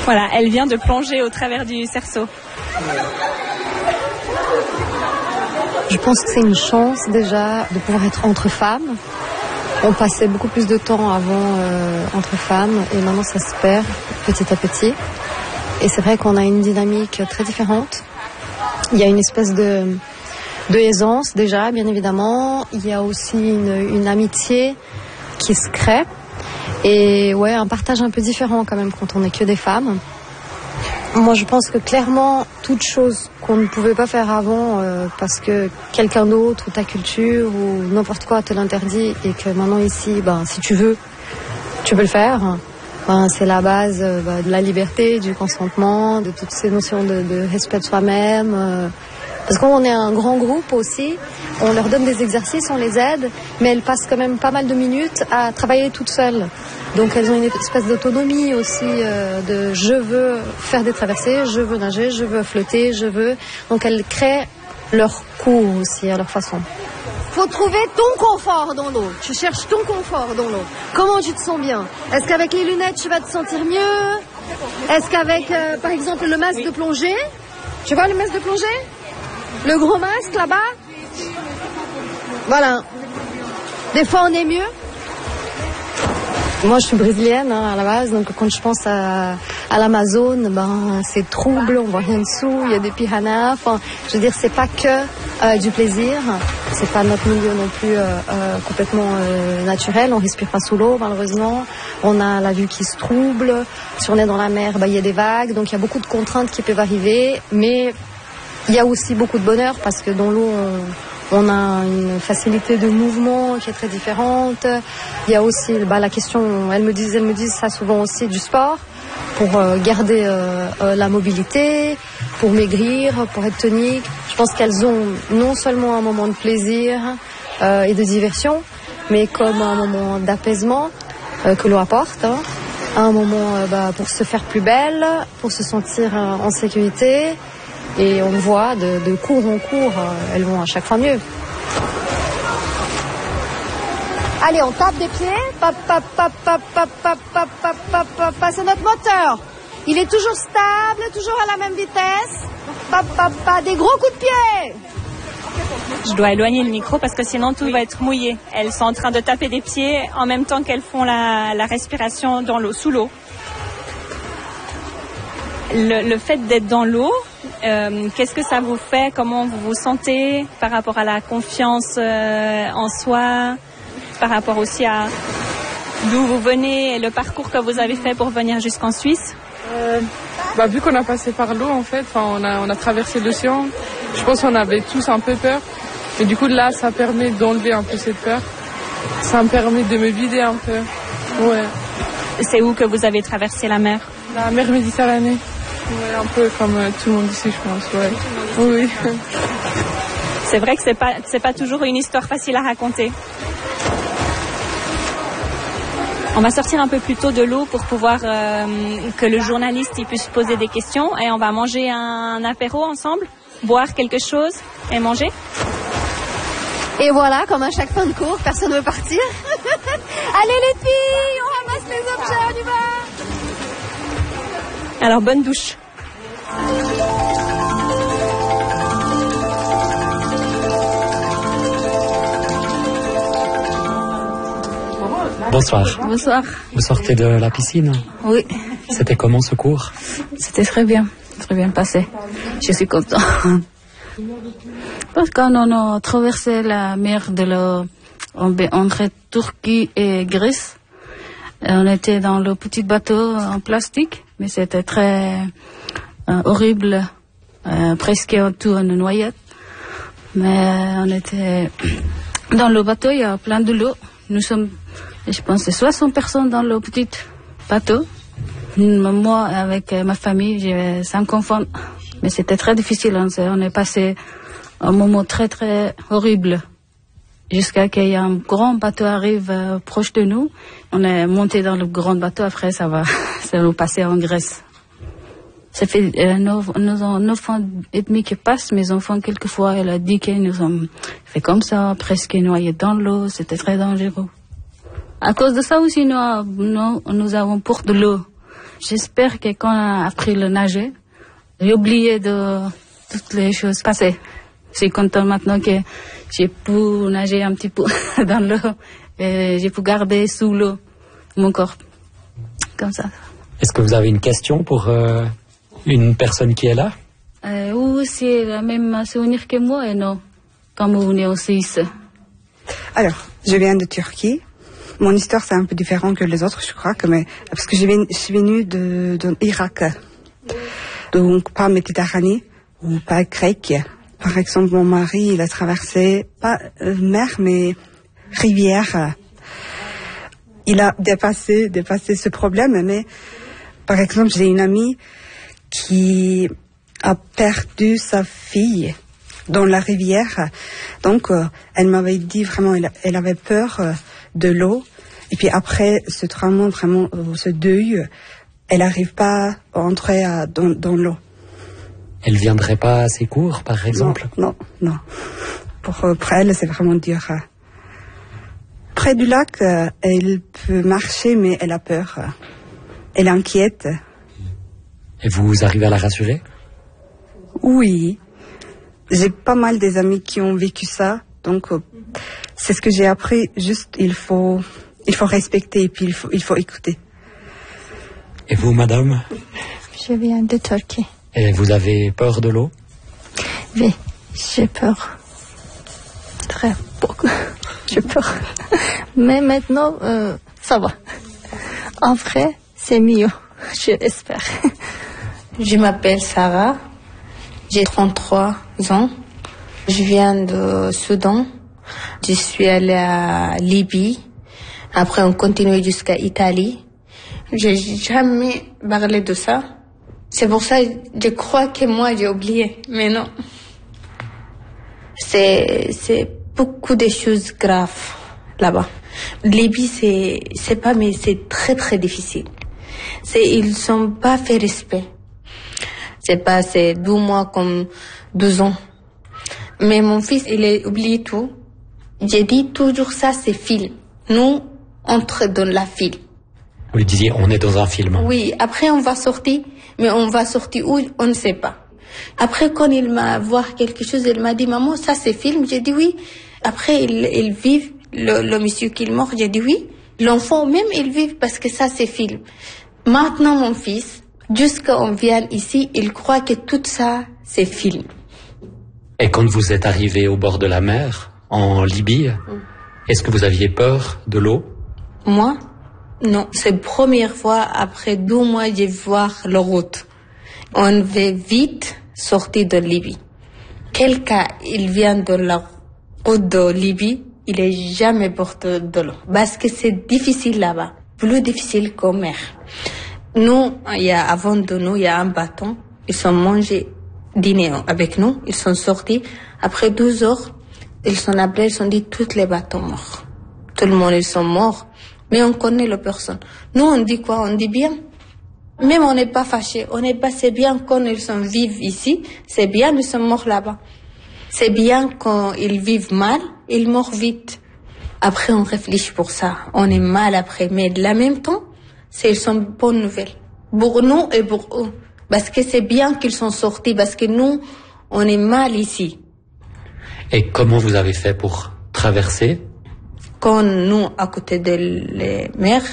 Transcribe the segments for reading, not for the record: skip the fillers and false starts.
Voilà, elle vient de plonger au travers du cerceau. Je pense que c'est une chance déjà de pouvoir être entre femmes. On passait beaucoup plus de temps avant entre femmes et maintenant ça se perd petit à petit. Et c'est vrai qu'on a une dynamique très différente. Il y a une espèce de aisance déjà, bien évidemment. Il y a aussi une amitié qui se crée. Et ouais, un partage un peu différent quand même quand on n'est que des femmes. Moi, je pense que clairement, toute chose qu'on ne pouvait pas faire avant parce que quelqu'un d'autre ou ta culture ou n'importe quoi te l'interdit et que maintenant ici, si tu veux, tu peux le faire. C'est la base de la liberté, du consentement, de toutes ces notions de respect de soi-même. Parce qu'on est un grand groupe aussi, on leur donne des exercices, on les aide, mais elles passent quand même pas mal de minutes à travailler toutes seules. Donc elles ont une espèce d'autonomie aussi de je veux faire des traversées, je veux nager, je veux flotter, je veux... Donc elles créent leur cours aussi à leur façon. Faut trouver ton confort dans l'eau. Tu cherches ton confort dans l'eau. Comment tu te sens bien? Est-ce qu'avec les lunettes, tu vas te sentir mieux? Est-ce qu'avec, par exemple, le masque de plongée? Tu vois le masque de plongée? Le gros masque là-bas? Voilà. Des fois, on est mieux. Moi, je suis brésilienne à la base, donc quand je pense à l'Amazone, c'est trouble, on voit rien dessous, il y a des piranhas. Enfin, je veux dire, c'est pas que du plaisir, c'est pas notre milieu non plus complètement naturel. On respire pas sous l'eau, malheureusement. On a la vue qui se trouble. Si on est dans la mer, il y a des vagues, donc il y a beaucoup de contraintes qui peuvent arriver, mais il y a aussi beaucoup de bonheur parce que dans l'eau, on a une facilité de mouvement qui est très différente. Il y a aussi la question, elles me disent ça souvent aussi, du sport pour garder la mobilité, pour maigrir, pour être tonique. Je pense qu'elles ont non seulement un moment de plaisir et de diversion, mais comme un moment d'apaisement que l'eau apporte. Un moment pour se faire plus belle, pour se sentir en sécurité. Et on voit de cours en cours, elles vont à chaque fois mieux. Allez, on tape des pieds. C'est notre moteur. Il est toujours stable, toujours à la même vitesse. Des gros coups de pied. Je dois éloigner le micro parce que sinon tout va être mouillé. Elles sont en train de taper des pieds en même temps qu'elles font la respiration dans l'eau, sous l'eau. Le fait d'être dans l'eau, qu'est-ce que ça vous fait? Comment vous vous sentez par rapport à la confiance en soi, par rapport aussi à d'où vous venez et le parcours que vous avez fait pour venir jusqu'en Suisse? Vu qu'on a passé par l'eau, en fait, on a traversé l'océan, je pense qu'on avait tous un peu peur. Et du coup, là, ça permet d'enlever un peu cette peur. Ça me permet de me vider un peu. Ouais. C'est où que vous avez traversé la mer? La mer Méditerranée. Ouais, un peu comme tout le monde ici, je pense. Ouais. Oui. C'est vrai que c'est pas toujours une histoire facile à raconter. On va sortir un peu plus tôt de l'eau pour pouvoir que le journaliste puisse poser des questions et on va manger un apéro ensemble, boire quelque chose et manger. Et voilà, comme à chaque fin de cours, personne ne veut partir. Allez les filles, on ramasse les objets, on y va. Alors bonne douche. Bonsoir. Bonsoir. Vous sortez de la piscine? Oui. C'était comment ce cours? C'était très bien passé. Je suis content. Parce qu'on a traversé la mer entre Turquie et Grèce. On était dans le petit bateau en plastique, mais c'était très horrible, presque tout une noyade. Mais on était dans le bateau, il y a plein de l'eau. Nous sommes, je pense, 60 personnes dans le petit bateau. Moi, avec ma famille, j'ai 5 enfants. Mais c'était très difficile. On est passé un moment très, très horrible. Jusqu'à qu'il y ait un grand bateau arrive proche de nous. On est monté dans le grand bateau. Après, ça va nous passer en Grèce. Ça fait 9 ans et demi qui passent. Mes enfants, quelquefois, elle a dit que nous ont fait comme ça, presque noyés dans l'eau. C'était très dangereux. À cause de ça aussi, nous avons pour de l'eau. j'espère que quand on a appris le nager, j'ai oublié de toutes les choses passées. Je suis contente maintenant que j'ai pu nager un petit peu dans l'eau et j'ai pu garder sous l'eau mon corps. Comme ça. Est-ce que vous avez une question pour une personne qui est là? Ou c'est le même souvenir que moi et non, quand vous venez aussi ici? Alors, je viens de Turquie. Mon histoire, c'est un peu différent que les autres, je crois, parce que je suis venue de l'Irak. Donc, pas Méditerranée ou pas grec. Par exemple, mon mari, il a traversé, pas mer, mais rivière. Il a dépassé ce problème, mais par exemple, j'ai une amie qui a perdu sa fille dans la rivière. Donc, elle m'avait dit vraiment, elle avait peur de l'eau. Et puis après ce trauma, vraiment, ce deuil, elle n'arrive pas à entrer dans l'eau. Elle viendrait pas à ses cours, par exemple? Non. Pour elle, c'est vraiment dur. Près du lac, elle peut marcher, mais elle a peur. Elle est inquiète. Et vous arrivez à la rassurer? Oui. J'ai pas mal des amis qui ont vécu ça. Donc, c'est ce que j'ai appris. Juste, il faut respecter et puis il faut écouter. Et vous, madame? Je viens de Turquie. Et vous avez peur de l'eau? Oui, j'ai peur. Très beaucoup. J'ai peur. Mais maintenant, ça va. En vrai, c'est mieux, j'espère. Je m'appelle Sarah. J'ai 33 ans. Je viens de Soudan. Je suis allée à Libye. Après, on continue jusqu'à Italie. J'ai jamais parlé de ça. C'est pour ça que je crois que moi, j'ai oublié. Mais non. C'est beaucoup de choses graves là-bas. Libye, c'est pas, mais c'est très, très difficile. Ils sont pas fait respect. C'est 12 mois comme 12 ans. Mais mon fils, il a oublié tout. J'ai dit toujours ça, c'est film. Nous, entre dans la film. Vous lui disiez, on est dans un film. Oui, après on va sortir, mais on va sortir où, on ne sait pas. Après, quand il m'a voir quelque chose, il m'a dit, maman, ça c'est film. J'ai dit oui. Après, ils vivent, le monsieur qui est mort, j'ai dit oui. L'enfant même, il vit parce que ça c'est film. Maintenant, mon fils, jusqu'à on vient ici, il croit que tout ça, c'est film. Et quand vous êtes arrivé au bord de la mer, en Libye, est-ce que vous aviez peur de l'eau? Moi? Non, c'est la première fois, après 2 mois, je vois la route. On veut vite sortir de Libye. Quelqu'un, il vient de la route de Libye, il est jamais porté de l'eau. Parce que c'est difficile là-bas. Plus difficile qu'en mer. Nous, avant de nous, il y a un bâton. Ils sont mangés dîner avec nous. Ils sont sortis. Après 12 heures, ils sont appelés, ils sont dit, tous les bâtons morts. Tout le monde, ils sont morts. Mais on connaît la personne. Nous, on dit quoi? On dit bien. Même on n'est pas fâchés. On n'est pas, c'est bien quand ils sont vivent ici. C'est bien, ils sont morts là-bas. C'est bien quand ils vivent mal, ils meurent vite. Après, on réfléchit pour ça. On est mal après. Mais de la même temps, ils sont bonnes nouvelles. Pour nous et pour eux. Parce que c'est bien qu'ils sont sortis. Parce que nous, on est mal ici. Et comment vous avez fait pour traverser? Quand nous, à côté de la mer,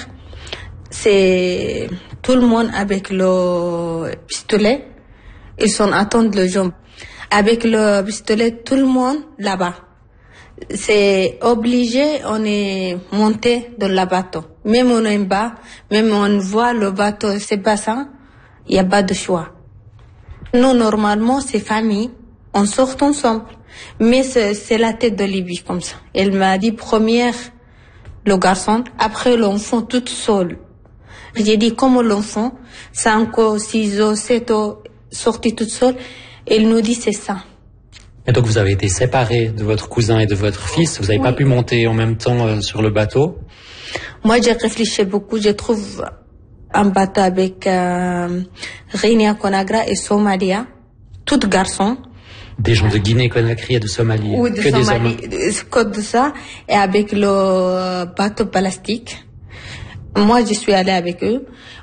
c'est tout le monde avec le pistolet. Ils sont attendent le jambes. Avec le pistolet, tout le monde là-bas. C'est obligé, on est monté dans le bateau. Même on est en bas, même on voit le bateau, c'est pas ça. Il n'y a pas de choix. Nous, normalement, c'est famille. On sort ensemble. Mais c'est la tête de Libye comme ça. Elle m'a dit première le garçon, après l'enfant toute seule. J'ai dit comment l'enfant, 5 ans, 6 ans, 7 ans, sorti toute seule. Elle nous dit c'est ça. Et donc vous avez été séparés de votre cousin et de votre fils. Vous n'avez pas pu monter en même temps sur le bateau? Moi j'ai réfléchi beaucoup. Je trouve un bateau avec Guinée Conakry et Somalia, tout garçon. Des gens de Guinée-Conakry et de Somalie. Oui, de Somalie, que de ça, et avec le bateau plastique. Moi, je suis allée avec eux.